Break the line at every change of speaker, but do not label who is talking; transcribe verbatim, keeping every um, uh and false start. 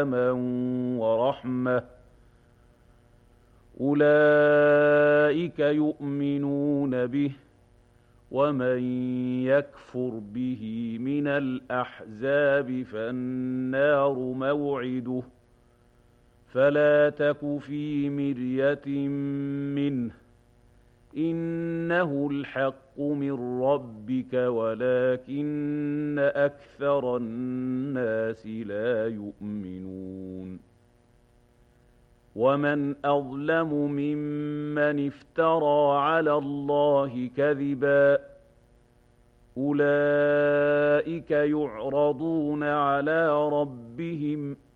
ورحمة أولئك يؤمنون به ومن يكفر به من الأحزاب فالنار موعده فلا تك في مرية منه إنه الحق من ربك ولكن أكثر الناس لا يؤمنون ومن أظلم ممن افترى على الله كذبا أولئك يعرضون على ربهم